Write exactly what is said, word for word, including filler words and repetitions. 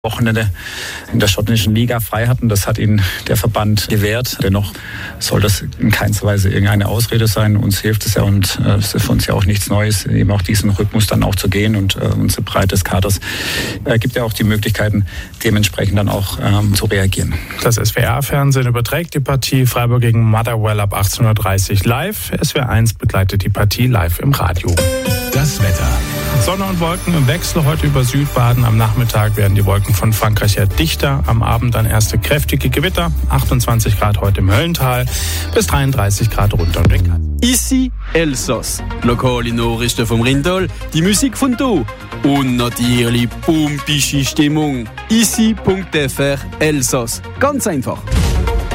Wochenende in der schottischen Liga frei hatten. Das hat ihnen der Verband gewährt. Dennoch soll das in keinster Weise irgendeine Ausrede sein. Uns hilft es ja und äh, es ist für uns ja auch nichts Neues, eben auch diesen Rhythmus dann auch zu gehen. Und äh, unsere Breite des Kaders äh, gibt ja auch die Möglichkeiten, dementsprechend dann auch ähm, zu reagieren. Das S W R-Fernsehen überträgt die Partie Freiburg gegen Motherwell ab achtzehn Uhr dreißig live. S W R eins begleitet die Partie live im Radio. Das Wetter. Sonne und Wolken im Wechsel heute über Südbaden. Am Nachmittag werden die Wolken von Frankreich her dichter. Am Abend dann erste kräftige Gewitter. achtundzwanzig Grad heute im Höllental. Bis dreiunddreißig Grad runter und weg. Ici Elsass. Lokale Nachrichten vom Rindal, die Musik von do und natürlich pumpische Stimmung. ici punkt f r Elsass. Ganz einfach.